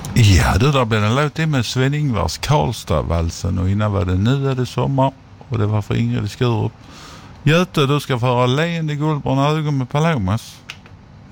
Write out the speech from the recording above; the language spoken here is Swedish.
Ja, det där blev en låt med Sven-Ingvars Karlstad-valsen och innan var det Nu är det sommar och det var för Ingrid i Skurup. Göte, du ska få höra Leende Guldbrunna ögon med Palomas.